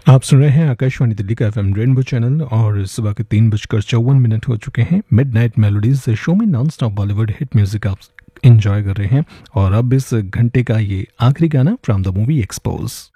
आप सुन रहे हैं आकाशवाणी दिल्ली का एफएम रेनबो चैनल और सुबह के 3:54 हो चुके हैं। मिडनाइट मेलोडीज शो में non stop Bollywood hit music आप एंजॉय कर रहे हैं और अब इस घंटे का ये आखिरी गाना फ्रॉम द मूवी एक्सपोज।